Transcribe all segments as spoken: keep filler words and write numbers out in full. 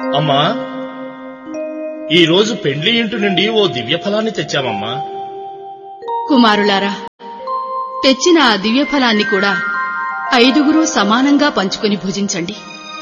అమ్మా, ఈరోజు పెండ్లి ఇంటి నుండి ఓ దివ్య ఫలాన్ని తెచ్చామమ్మా. కుమారులారా, తెచ్చిన ఆ దివ్య ఫలాన్ని కూడా ఐదుగురు సమానంగా పంచుకుని భుజించండి.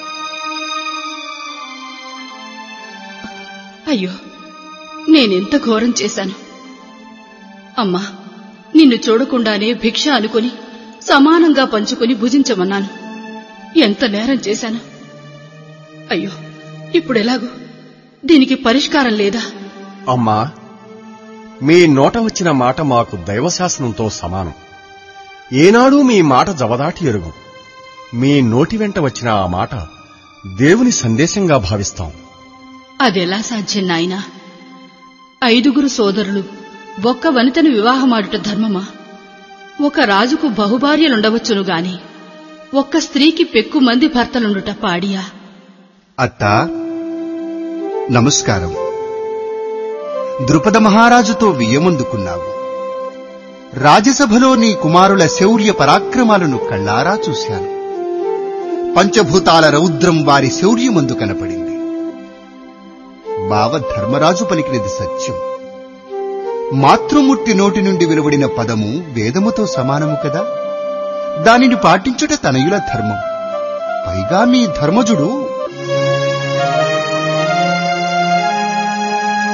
అయ్యో, నేనెంత ఘోరం చేశాను! అమ్మా, నిన్ను చూడకుండానే భిక్ష అనుకుని సమానంగా పంచుకుని భుజించమన్నాను. ఎంత నేరం చేశాను! అయ్యో, ఇప్పుడెలాగూ? దీనికి పరిష్కారం లేదా? అమ్మా, మీ నోట వచ్చిన మాట మాకు దైవశాసనంతో సమానం. ఏనాడూ మీ మాట జవదాటి ఎరుగు. మీ నోటి వెంట వచ్చిన ఆ మాట దేవుని సందేశంగా భావిస్తాం. అదెలా సాధ్యం నాయనా? ఐదుగురు సోదరులు ఒక్క వనితను వివాహమాడుట ధర్మమా? ఒక రాజుకు బహుభార్యలుండవచ్చును గాని ఒక్క స్త్రీకి పెక్కుమంది భర్తలుండుట పాడియా? అత్తా, నమస్కారం. ద్రుపద మహారాజుతో వియ్యమందుకున్నావు. రాజ్యసభలో నీ కుమారుల శౌర్య పరాక్రమాలను కళ్ళారా చూశాను. పంచభూతాల రౌద్రం వారి శౌర్యమందు కనపడింది. బావ ధర్మరాజు పలికినది సత్యం. మాతృమూర్తి నోటి నుండి వెలువడిన పదము వేదముతో సమానము కదా. దానిని పాటించుట తనయుల ధర్మం. పైగా మీ ధర్మజుడు